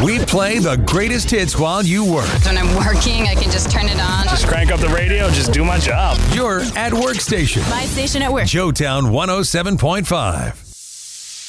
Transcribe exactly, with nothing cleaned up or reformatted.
We play the greatest hits while you work. When I'm working, I can just turn it on. Just crank up the radio, just do my job. You're at work station. My station at work. Joetown one oh seven point five.